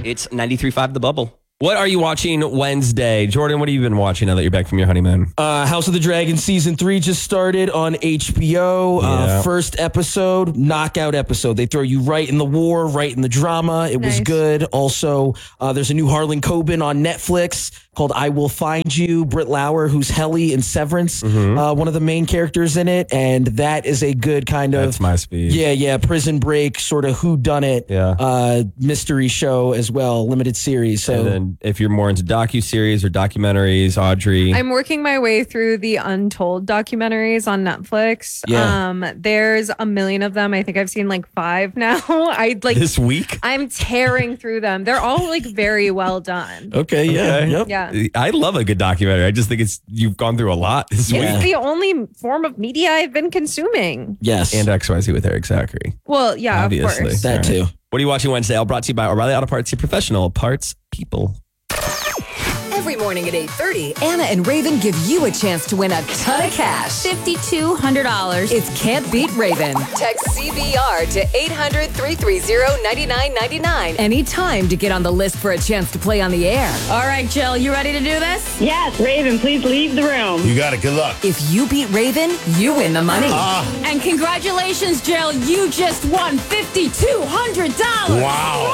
It's 93.5 The Bubble. What are you watching Wednesday? Jordan, what have you been watching now that you're back from your honeymoon? House of the Dragon Season 3 just started on HBO. Yeah. First episode, knockout episode. They throw you right in the war, right in the drama. It was good. Also, there's a new Harlan Coben on Netflix called I Will Find You. Britt Lauer, who's Helly in Severance, one of the main characters in it. And that is a good kind of... That's my speed. Yeah, prison break, sort of whodunit mystery show as well, limited series. So. And then if you're more into docuseries or documentaries, Audrey. I'm working my way through the Untold documentaries on Netflix. Yeah. There's a million of them. I think I've seen like 5 now. This week? I'm tearing through them. They're all like very well done. Okay, yeah. Okay. Yep. Yeah. I love a good documentary. I just think you've gone through a lot this week. It's the only form of media I've been consuming. Yes. And XYZ with Eric Zachary. Well, yeah, Obviously. of course. That too. What are you watching Wednesday? All brought to you by O'Reilly Auto Parts, your professional parts people. Every morning at 8:30, Anna and Raven give you a chance to win a ton of cash. $5,200. It's Can't Beat Raven. Text CBR to 800-330-9999 anytime to get on the list for a chance to play on the air. All right, Jill, you ready to do this? Yes, Raven, please leave the room. You got it. Good luck. If you beat Raven, you win the money. And congratulations, Jill, you just won $5,200. Wow.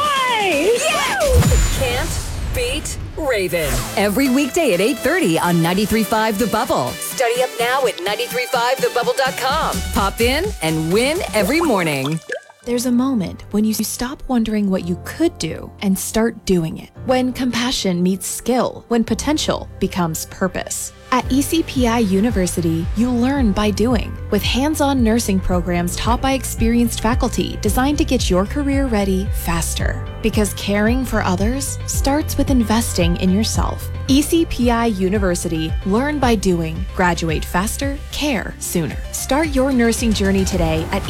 Can't beat Raven. Every weekday at 8:30 on 93.5 The Bubble. Study up now at 93.5thebubble.com. Pop in and win every morning. There's a moment when you stop wondering what you could do and start doing it. When compassion meets skill, when potential becomes purpose. At ECPI University, you learn by doing, with hands-on nursing programs taught by experienced faculty designed to get your career ready faster. Because caring for others starts with investing in yourself. ECPI University, learn by doing, graduate faster, care sooner. Start your nursing journey today at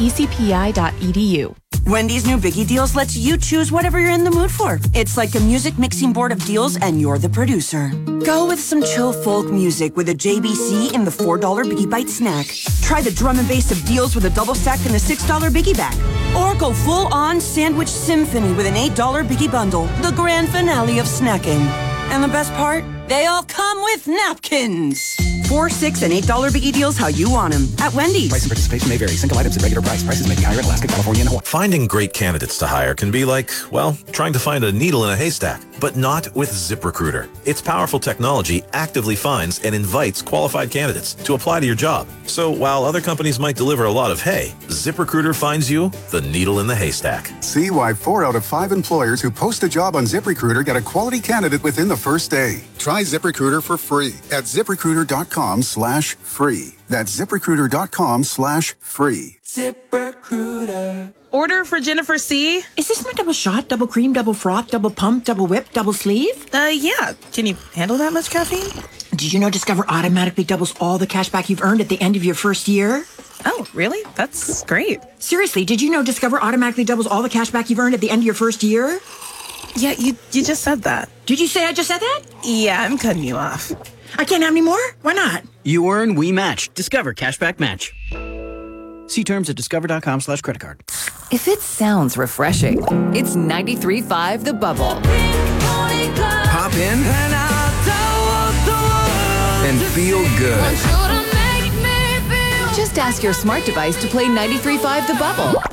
ecpi.edu. Wendy's new Biggie Deals lets you choose whatever you're in the mood for. It's like a music mixing board of deals and you're the producer. Go with some chill folk music with a JBC in the $4 Biggie Bite snack. Try the drum and bass of deals with a double stack in the $6 Biggie bag. Or go full on sandwich symphony with an $8 Biggie bundle, the grand finale of snacking. And the best part? They all come with napkins. $4, $6, and $8 Biggie Deals how you want them at Wendy's. Price and participation may vary. Single items at regular price. Prices may be higher in Alaska, California, and Hawaii. Finding great candidates to hire can be like, well, trying to find a needle in a haystack, but not with ZipRecruiter. Its powerful technology actively finds and invites qualified candidates to apply to your job. So while other companies might deliver a lot of hay, ZipRecruiter finds you the needle in the haystack. See why 4 out of 5 employers who post a job on ZipRecruiter get a quality candidate within the first day. Try ZipRecruiter for free at ZipRecruiter.com/free. That's ZipRecruiter.com/free. ZipRecruiter. Order for Jennifer C. Is this my double shot, double cream, double froth, double pump, double whip, double sleeve? Yeah. Can you handle that much caffeine? Did you know Discover automatically doubles all the cash back you've earned at the end of your first year? Oh, really? That's great. Seriously, did you know Discover automatically doubles all the cash back you've earned at the end of your first year? Yeah, you just said that. Did you say I just said that? Yeah, I'm cutting you off. I can't have any more? Why not? You earn, we match. Discover Cashback Match. See terms at discover.com/credit card. If it sounds refreshing, it's 93.5 The Bubble. Hop in and feel good. Just ask your smart device to play 93.5 The Bubble.